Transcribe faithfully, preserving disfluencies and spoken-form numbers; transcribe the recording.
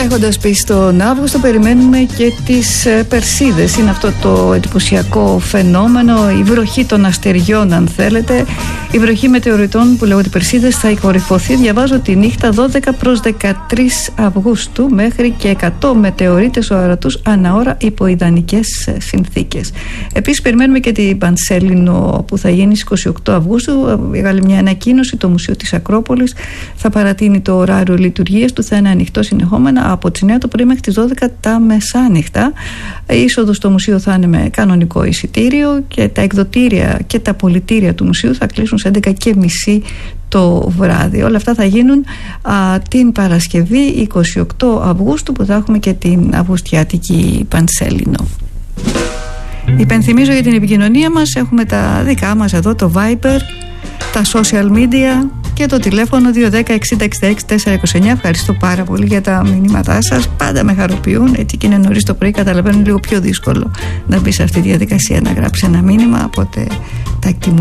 Έχοντας πει στον Αύγουστο, περιμένουμε και τις Περσίδες. Είναι αυτό το εντυπωσιακό φαινόμενο, η βροχή των αστεριών, αν θέλετε. Η βροχή μετεωρητών που λέγονται Περσίδες θα κορυφωθεί, διαβάζω, τη νύχτα δώδεκα προς δεκατρείς Αυγούστου, μέχρι και εκατό μετεωρίτες ορατούς ανά ώρα υπό ιδανικές συνθήκες. Επίσης, περιμένουμε και την Πανσέλινο που θα γίνει στις είκοσι οκτώ Αυγούστου. Έβγαλε μια ανακοίνωση το Μουσείο της Ακρόπολης. Θα παρατείνει το ωράριο λειτουργίας του, θα είναι ανοιχτό συνεχόμενα από τις εννιά το πρωί μέχρι τις δώδεκα τα μεσάνυχτα. Η είσοδος στο μουσείο θα είναι με κανονικό εισιτήριο και τα εκδοτήρια και τα πολιτήρια του μουσείου θα κλείσουν σε έντεκα και μισή το βράδυ. Όλα αυτά θα γίνουν α, την Παρασκευή είκοσι οκτώ Αυγούστου, που θα έχουμε και την Αυγουστιάτικη Πανσέλινο. Υπενθυμίζω για την επικοινωνία μας, έχουμε τα δικά μας εδώ, το Viber, τα social media και το τηλέφωνο δύο ένα μηδέν εξήντα εξήντα έξι τετρακόσια είκοσι εννιά. Ευχαριστώ πάρα πολύ για τα μηνύματά σας. Πάντα με χαροποιούν. Έτσι και είναι νωρίς το πρωί, καταλαβαίνουν λίγο πιο δύσκολο να μπει σε αυτή τη διαδικασία να γράψει ένα μήνυμα. Οπότε τα εκτιμώ.